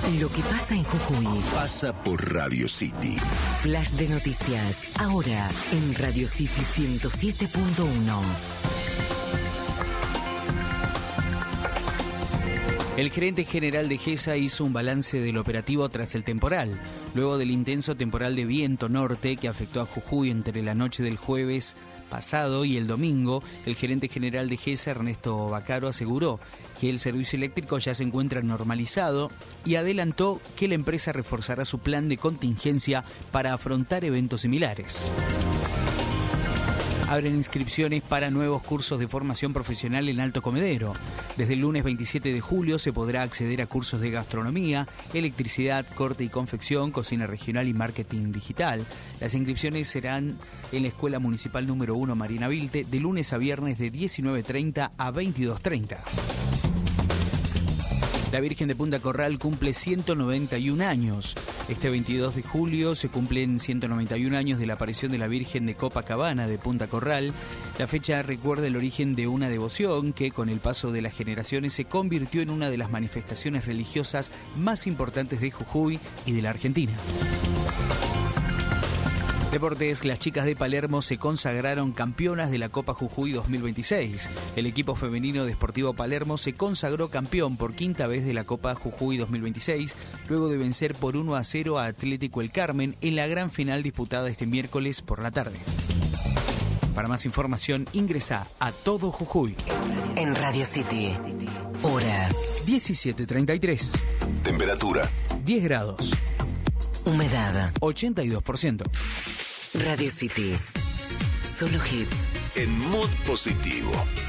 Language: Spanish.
Lo que pasa en Jujuy pasa por Radio City. Flash de noticias, ahora en Radio City 107.1. El gerente general de GESA hizo un balance del operativo tras el temporal. Luego del intenso temporal de viento norte que afectó a Jujuy entre la noche del jueves pasado y el domingo, el gerente general de GESA, Ernesto Baccaro, aseguró que el servicio eléctrico ya se encuentra normalizado y adelantó que la empresa reforzará su plan de contingencia para afrontar eventos similares. Abren inscripciones para nuevos cursos de formación profesional en Alto Comedero. Desde el lunes 27 de julio se podrá acceder a cursos de gastronomía, electricidad, corte y confección, cocina regional y marketing digital. Las inscripciones serán en la Escuela Municipal número 1 Marina Vilte de lunes a viernes de 19:30 a 22:30. La Virgen de Punta Corral cumple 191 años. Este 22 de julio se cumplen 191 años de la aparición de la Virgen de Copacabana de Punta Corral. La fecha recuerda el origen de una devoción que, con el paso de las generaciones, se convirtió en una de las manifestaciones religiosas más importantes de Jujuy y de la Argentina. Deportes, las chicas de Palermo se consagraron campeonas de la Copa Jujuy 2026. El equipo femenino de Sportivo Palermo se consagró campeón por quinta vez de la Copa Jujuy 2026, luego de vencer por 1-0 a Atlético El Carmen en la gran final disputada este miércoles por la tarde. Para más información, ingresa a Todo Jujuy. En Radio City, hora 17:33. Temperatura 10 grados. Humedad 82%. Radio City, solo hits. en mood positivo.